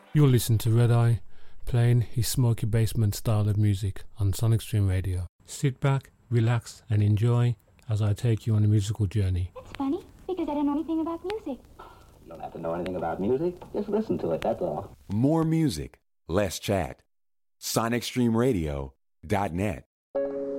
You'll listen to Red Eye playing his smoky basement style of music on Sonic Stream Radio. Sit back, relax, and enjoy as I take you on a musical journey. That's funny, because I don't know anything about music. You don't have to know anything about music. Just listen to it, that's all. More music, less chat. SonicStreamRadio.net.